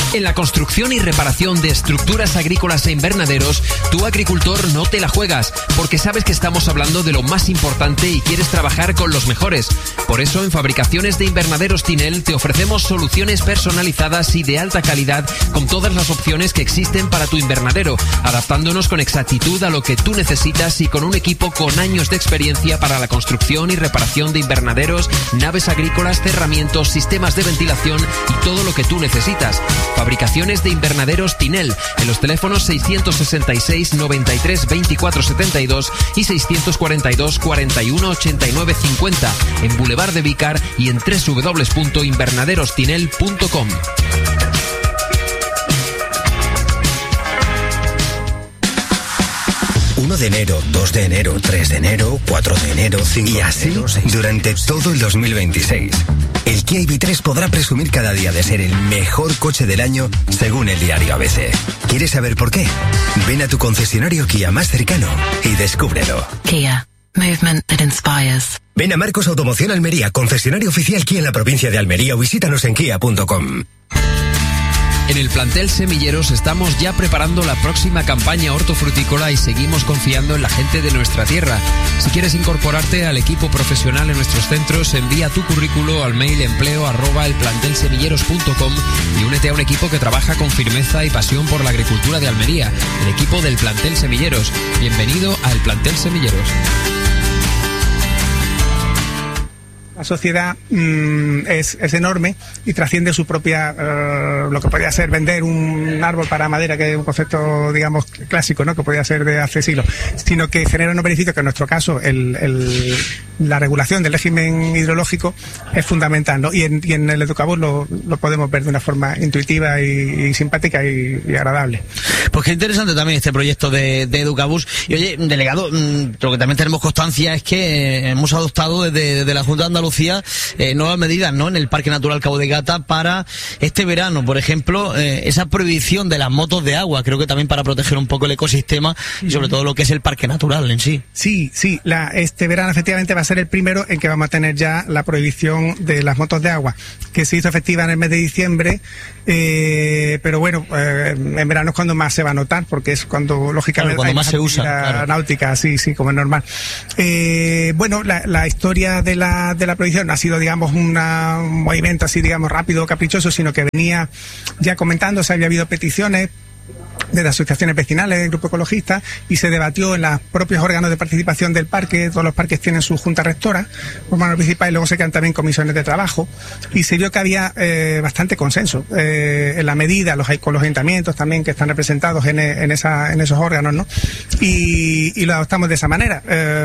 En la construcción y reparación de estructuras agrícolas e invernaderos, tú agricultor no te la juegas, porque sabes que estamos hablando de lo más importante y quieres trabajar con los mejores. Por eso en Fabricaciones de Invernaderos Tinel te ofrecemos soluciones personalizadas y de alta calidad con todas las opciones que existen para tu invernadero, adaptándonos con exactitud a lo que tú necesitas y con un equipo con años de experiencia para la construcción y reparación de invernaderos, naves agrícolas, cerramientos, sistemas de ventilación y todo lo que tú necesitas. Fabricaciones de Invernaderos Tinel, en los teléfonos 666 93 24 72 y 642 41 89 50, en Boulevard de Vícar y en www.invernaderostinel.com. 1 de enero, 2 de enero, 3 de enero, 4 de enero, 5 y así durante todo el 2026. El Kia EV3 podrá presumir cada día de ser el mejor coche del año según el diario ABC. ¿Quieres saber por qué? Ven a tu concesionario Kia más cercano y descúbrelo. Kia. Movement that inspires. Ven a Marcos Automoción Almería, concesionario oficial Kia en la provincia de Almería, o visítanos en kia.com. En el plantel Semilleros estamos ya preparando la próxima campaña hortofrutícola y seguimos confiando en la gente de nuestra tierra. Si quieres incorporarte al equipo profesional en nuestros centros, envía tu currículo al mail empleo@elplantelsemilleros.com y únete a un equipo que trabaja con firmeza y pasión por la agricultura de Almería, el equipo del plantel Semilleros. Bienvenido al plantel Semilleros. La sociedad es enorme y trasciende su propia, lo que podría ser vender un árbol para madera, que es un concepto, digamos, clásico, ¿no?, que podría ser de hace siglos, sino que genera unos beneficios que en nuestro caso la regulación del régimen hidrológico es fundamental, ¿no? Y en el Educabus lo podemos ver de una forma intuitiva y simpática y agradable. Pues qué interesante también este proyecto de Educabus. Y oye, delegado, lo que también tenemos constancia es que hemos adoptado desde la Junta de Andalucía nuevas medidas, ¿no?, en el Parque Natural Cabo de Gata para este verano, por ejemplo, esa prohibición de las motos de agua, creo que también para proteger un poco el ecosistema y sobre todo lo que es el Parque Natural en sí. Sí, este verano efectivamente va a ser el primero en que vamos a tener ya la prohibición de las motos de agua, que se hizo efectiva en el mes de diciembre, pero bueno, en verano es cuando más se va a notar, porque es cuando lógicamente cuando más se usa, claro. Náutica, sí, como es normal. Bueno, la historia de la prohibición ha sido, digamos, un movimiento así, digamos, rápido, caprichoso, sino que venía ya comentándose, había habido peticiones de las asociaciones vecinales, del grupo ecologista, y se debatió en los propios órganos de participación del parque. Todos los parques tienen su junta rectora, órgano principal, y luego se quedan también comisiones de trabajo, y se vio que había bastante consenso en la medida, con los ayuntamientos también que están representados en esos órganos, ¿no? Y lo adoptamos de esa manera,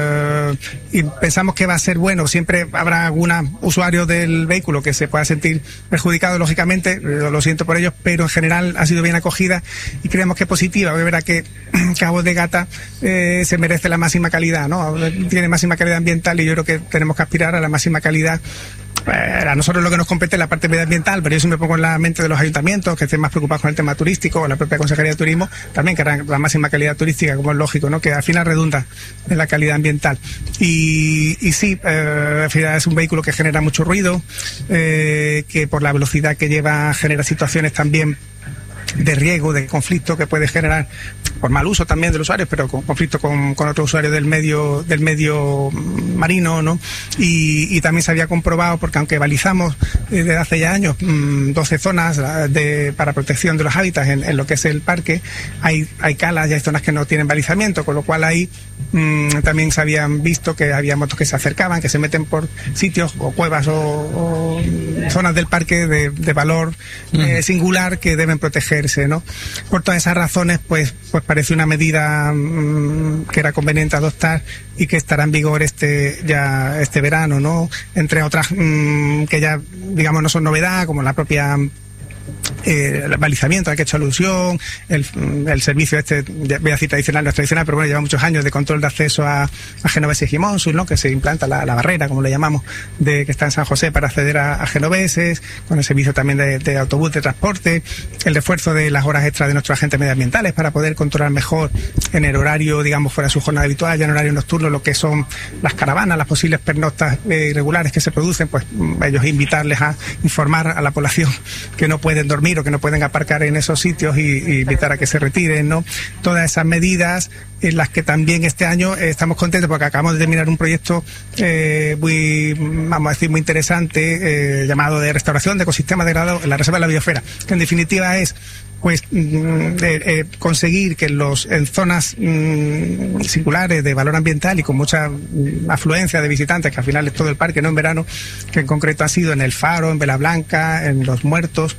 y pensamos que va a ser bueno. Siempre habrá algún usuario del vehículo que se pueda sentir perjudicado, lógicamente, lo siento por ellos, pero en general ha sido bien acogida y creemos que es positiva. Hoy verá que Cabo de Gata se merece la máxima calidad, ¿no? Tiene máxima calidad ambiental y yo creo que tenemos que aspirar a la máxima calidad. A nosotros lo que nos compete es la parte medioambiental, pero yo siempre pongo en la mente de los ayuntamientos que estén más preocupados con el tema turístico, o la propia Consejería de Turismo también, que harán la máxima calidad turística, como es lógico, ¿no?, que al final redunda en la calidad ambiental. Y sí, al final es un vehículo que genera mucho ruido, que por la velocidad que lleva genera situaciones también de riesgo, de conflicto que puede generar por mal uso también de los usuarios, pero con conflicto con otros usuarios del medio marino, ¿no? Y también se había comprobado, porque aunque balizamos desde hace ya años 12 zonas para protección de los hábitats en lo que es el parque, hay calas y hay zonas que no tienen balizamiento, con lo cual ahí también se habían visto que había motos que se acercaban, que se meten por sitios o cuevas o zonas del parque de valor singular que deben protegerse, ¿no? Por todas esas razones, pues parece una medida que era conveniente adoptar y que estará en vigor este verano, ¿no? Entre otras que ya, digamos, no son novedad, como la propia el balizamiento al que he hecho alusión, el servicio voy a decir tradicional, no es tradicional, pero bueno, lleva muchos años de control de acceso a Genoveses y Monsus, ¿no?, que se implanta la barrera, como le llamamos, que está en San José para acceder a Genoveses, con el servicio también de autobús de transporte, el refuerzo de las horas extras de nuestros agentes medioambientales para poder controlar mejor en el horario, digamos, fuera de su jornada habitual, ya en horario nocturno, lo que son las caravanas, las posibles pernoctas irregulares que se producen, pues ellos invitarles a informar a la población que no pueden dormir Ramiro, que no pueden aparcar en esos sitios y invitar a que se retiren, ¿no? Todas esas medidas en las que también este año estamos contentos porque acabamos de terminar un proyecto muy, vamos a decir, muy interesante, llamado de restauración de ecosistemas degradados en la Reserva de la Biosfera, que en definitiva es pues conseguir que en zonas singulares de valor ambiental y con mucha afluencia de visitantes, que al final es todo el parque, no en verano, que en concreto ha sido en El Faro, en Vela Blanca, en Los Muertos,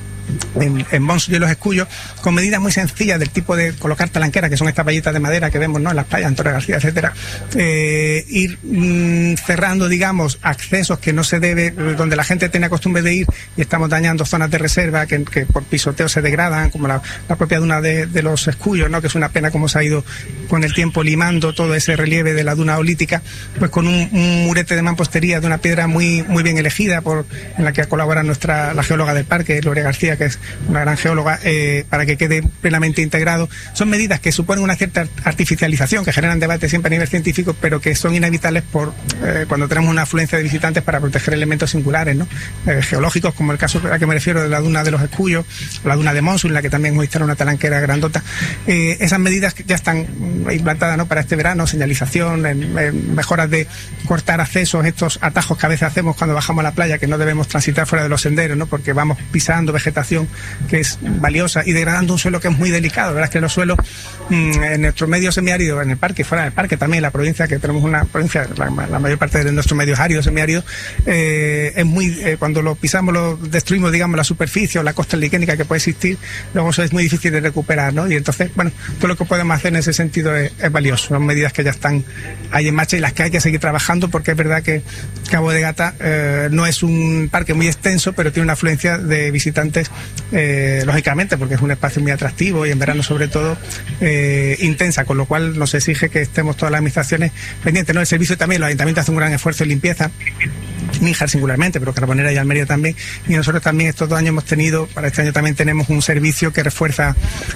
en Mons y en Los Escullos, con medidas muy sencillas del tipo de colocar talanqueras, que son estas vallitas de madera que vemos, ¿no?, en las playas, en Torre García, etcétera, ir cerrando, digamos, accesos que no se debe, donde la gente tiene costumbre de ir, y estamos dañando zonas de reserva que por pisoteo se degradan, como la propia duna de Los Escullos, ¿no?, que es una pena como se ha ido con el tiempo limando todo ese relieve de la duna olítica, pues con un murete de mampostería de una piedra muy bien elegida, en la que colabora la geóloga del parque, Gloria García, que es una gran geóloga, para que quede plenamente integrado. Son medidas que suponen una cierta artificialización, que generan debate siempre a nivel científico, pero que son inevitables cuando tenemos una afluencia de visitantes, para proteger elementos singulares, ¿no?, geológicos, como el caso al que me refiero de la duna de Los Escullos, la duna de Mons, en la que también hemos instalado una talanquera grandota. Esas medidas ya están implantadas, ¿no?, para este verano, señalización, mejoras de cortar accesos, estos atajos que a veces hacemos cuando bajamos a la playa, que no debemos transitar fuera de los senderos, ¿no?, porque vamos pisando vegetación que es valiosa y degradando un suelo que es muy delicado. La verdad es que los suelos en nuestro medio semiárido, en el parque y fuera del parque también, en la provincia, que tenemos una provincia, la mayor parte de nuestro medio es árido, semiárido, es muy, cuando lo pisamos, lo destruimos, digamos, la superficie o la costa licénica que puede existir, luego eso es muy difícil de recuperar, ¿no? Y entonces, bueno, todo lo que podemos hacer en ese sentido es valioso. Son medidas que ya están ahí en marcha y las que hay que seguir trabajando, porque es verdad que Cabo de Gata no es un parque muy extenso, pero tiene una afluencia de visitantes, lógicamente, porque es un espacio muy atractivo y en verano sobre todo intensa, con lo cual nos exige que estemos todas las administraciones pendientes, ¿no? El servicio también, los ayuntamientos hacen un gran esfuerzo de limpieza, Níjar singularmente, pero Carbonera y Almería también, y nosotros también estos 2 años hemos tenido, para este año también tenemos un servicio que refuerza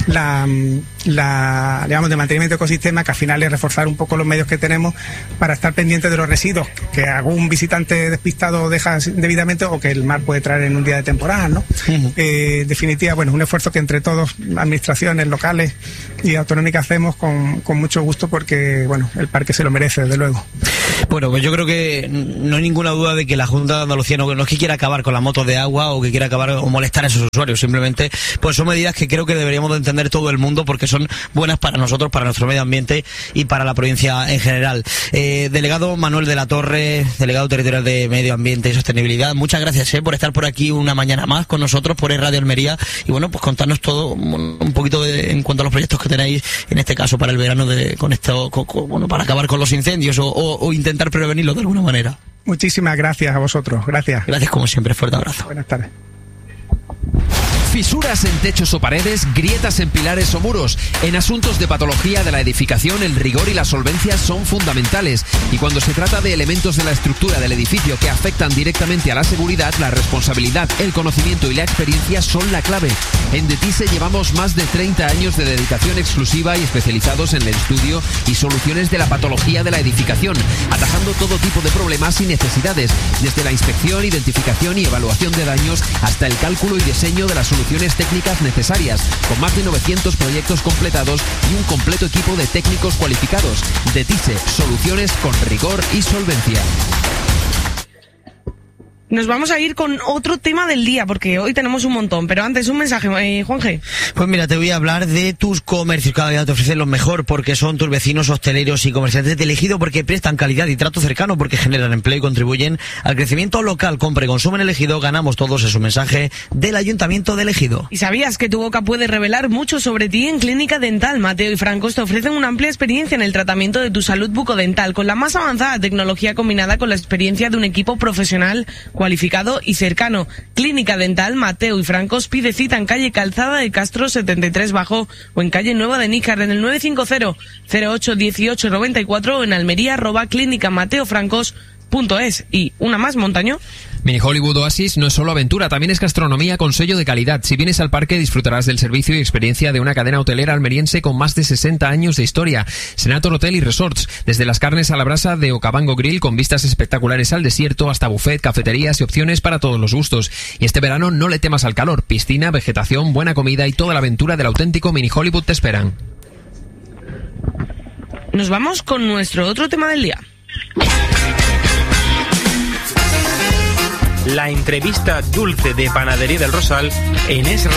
digamos, de mantenimiento de ecosistema, que al final es reforzar un poco los medios que tenemos para estar pendientes de los residuos que algún visitante despistado deja debidamente, o que el mar puede traer en un día de temporada, ¿no? En definitiva, bueno, un esfuerzo que entre todos, administraciones locales y autonómicas, hacemos con mucho gusto, porque, bueno, el parque se lo merece, desde luego. Bueno, pues yo creo que no hay ninguna duda de que la Junta de Andalucía no es que quiera acabar con las motos de agua o que quiera acabar o molestar a esos usuarios, simplemente pues son medidas que creo que deberíamos de entender todo el mundo, porque son buenas para nosotros, para nuestro medio ambiente y para la provincia en general. Delegado Manuel de la Torre, delegado territorial de Medio Ambiente y Sostenibilidad, muchas gracias por estar por aquí una mañana más con nosotros por Radio Almería, y bueno, pues contarnos todo un poquito en cuanto a los proyectos que tenéis, en este caso para el verano, bueno, para acabar con los incendios o intentar prevenirlos de alguna manera. Muchísimas gracias a vosotros. Gracias. Gracias como siempre. Fuerte abrazo. Buenas tardes. Fisuras en techos o paredes, grietas en pilares o muros. En asuntos de patología de la edificación, el rigor y la solvencia son fundamentales. Y cuando se trata de elementos de la estructura del edificio que afectan directamente a la seguridad, la responsabilidad, el conocimiento y la experiencia son la clave. En Detise llevamos más de 30 años de dedicación exclusiva y especializados en el estudio y soluciones de la patología de la edificación, atajando todo tipo de problemas y necesidades, desde la inspección, identificación y evaluación de daños hasta el cálculo y diseño de las soluciones técnicas necesarias, con más de 900 proyectos completados y un completo equipo de técnicos cualificados. Detise, soluciones con rigor y solvencia. Nos vamos a ir con otro tema del día, porque hoy tenemos un montón, pero antes un mensaje, Juanje. Pues mira, te voy a hablar de tus comercios. Cada día te ofrecen lo mejor, porque son tus vecinos, hosteleros y comerciantes de Elegido, porque prestan calidad y trato cercano, porque generan empleo y contribuyen al crecimiento local. Compra y consume en Elegido, ganamos todos, es un mensaje del Ayuntamiento de Elegido. ¿Y sabías que tu boca puede revelar mucho sobre ti? En Clínica Dental Mateo y Francos te ofrecen una amplia experiencia en el tratamiento de tu salud bucodental, con la más avanzada tecnología combinada con la experiencia de un equipo profesional cualificado y cercano. Clínica Dental Mateo y Francos, pide cita en calle Calzada de Castro 73 Bajo o en calle Nueva de Níjar en el 950 08 18 94 o en Almería @clínicamateofrancos.es. Y una más, Montaño. Mini Hollywood Oasis no es solo aventura, también es gastronomía con sello de calidad. Si vienes al parque disfrutarás del servicio y experiencia de una cadena hotelera almeriense con más de 60 años de historia. Senator Hotel y Resorts, desde las carnes a la brasa de Okavango Grill con vistas espectaculares al desierto hasta buffet, cafeterías y opciones para todos los gustos. Y este verano no le temas al calor, piscina, vegetación, buena comida y toda la aventura del auténtico Mini Hollywood te esperan. Nos vamos con nuestro otro tema del día. La entrevista dulce de Panadería del Rosal en Es